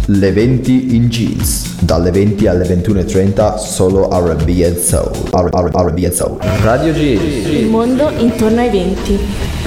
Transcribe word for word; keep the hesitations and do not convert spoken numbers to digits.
Le venti in jeans, dalle venti alle ventuno e trenta solo R and B and Soul. R and B and Soul. Radio G. Il mondo intorno ai venti.